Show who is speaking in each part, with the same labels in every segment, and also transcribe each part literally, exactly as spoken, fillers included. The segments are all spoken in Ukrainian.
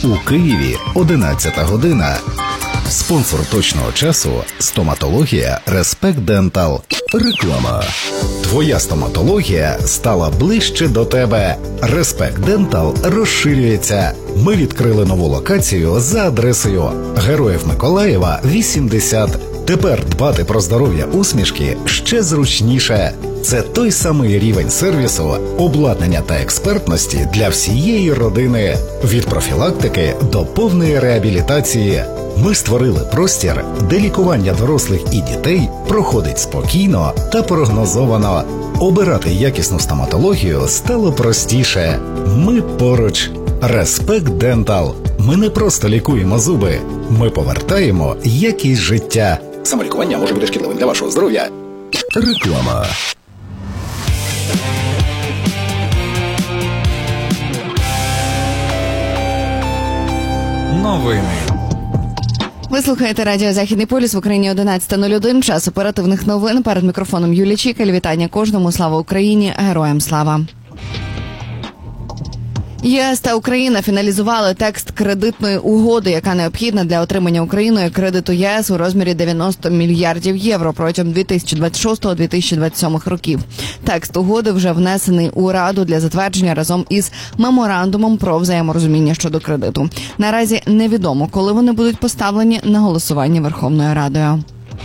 Speaker 1: У Києві одинадцята година. Спонсор точного часу – стоматологія Респект Дентал. Реклама. Твоя стоматологія стала ближче до тебе. Респект Дентал розширюється. Ми відкрили нову локацію за адресою Героїв Миколаєва, вісімдесят. Тепер дбати про здоров'я усмішки ще зручніше. Це той самий рівень сервісу, обладнання та експертності для всієї родини. Від профілактики до повної реабілітації. Ми створили простір, де лікування дорослих і дітей проходить спокійно та прогнозовано. Обирати якісну стоматологію стало простіше. Ми поруч. Респект Дентал. Ми не просто лікуємо зуби. Ми повертаємо якість життя. Самолікування може бути шкідливим для вашого здоров'я. Реклама.
Speaker 2: Новини.
Speaker 3: Ви слухаєте радіо «Західний полюс», в Україні одинадцята нуль один, час оперативних новин. Перед мікрофоном Юлія Чікаль. Вітання кожному. Слава Україні! Героям слава! ЄС та Україна фіналізували текст кредитної угоди, яка необхідна для отримання Україною кредиту ЄС у розмірі дев'яносто мільярдів євро протягом дві тисячі двадцять шостого - дві тисячі двадцять сьомого років. Текст угоди вже внесений у Раду для затвердження разом із меморандумом про взаєморозуміння щодо кредиту. Наразі невідомо, коли вони будуть поставлені на голосування Верховною Радою.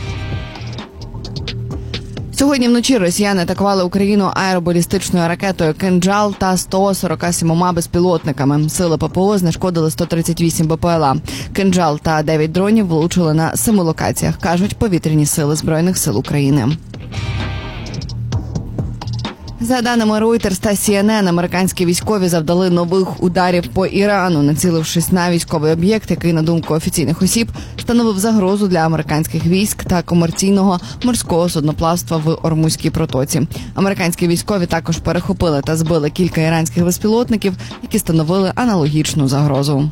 Speaker 3: Сьогодні вночі росіяни атакували Україну аеробалістичною ракетою «Кинджал» та сто сорока сімома безпілотниками. Сили ППО знешкодили сто тридцять вісім БПЛА. «Кинджал» та дев'ять дронів влучили на семи локаціях, кажуть повітряні сили Збройних сил України. За даними Reuters та Сі Ен Ен, американські військові завдали нових ударів по Ірану, націлившись на військовий об'єкт, який, на думку офіційних осіб, становив загрозу для американських військ та комерційного морського судноплавства в Ормузькій протоці. Американські військові також перехопили та збили кілька іранських безпілотників, які становили аналогічну загрозу.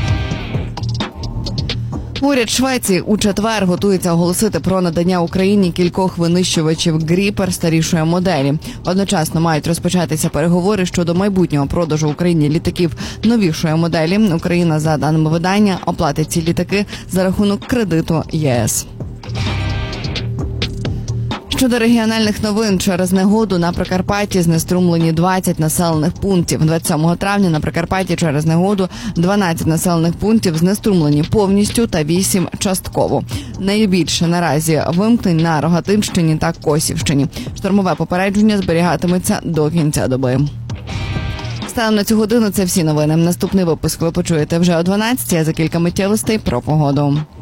Speaker 3: Уряд Швеції у четвер готується оголосити про надання Україні кількох винищувачів «Гріпер» старішої моделі. Одночасно мають розпочатися переговори щодо майбутнього продажу Україні літаків новішої моделі. Україна, за даними видання, оплатить ці літаки за рахунок кредиту ЄС. Щодо регіональних новин, через негоду на Прикарпатті знеструмлені двадцять населених пунктів. двадцять сьомого травня на Прикарпатті через негоду дванадцять населених пунктів знеструмлені повністю та вісім частково. Найбільше наразі вимкнень на Рогатинщині та Косівщині. Штормове попередження зберігатиметься до кінця доби. Станом на цю годину це всі новини. Наступний випуск ви почуєте вже о дванадцятій, а за кілька миттєвостей про погоду.